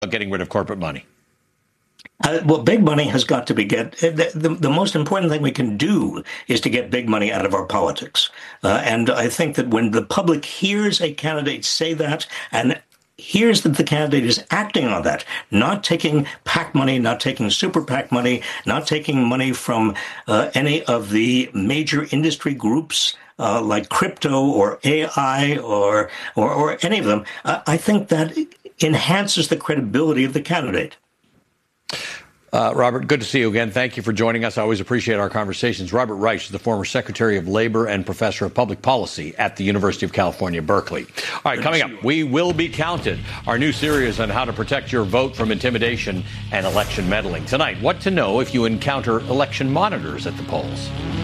getting rid of corporate money? Well, big money has got to be the most important thing we can do is to get big money out of our politics. And I think that when the public hears a candidate say that and hears that the candidate is acting on that, not taking PAC money, not taking super PAC money, not taking money from any of the major industry groups like crypto or AI or any of them, I think that enhances the credibility of the candidate. Robert, good to see you again. Thank you for joining us. I always appreciate our conversations. Robert Reich is the former Secretary of Labor and Professor of Public Policy at the University of California, Berkeley. All right, coming up, We Will Be Counted, our new series on how to protect your vote from intimidation and election meddling. Tonight, what to know if you encounter election monitors at the polls.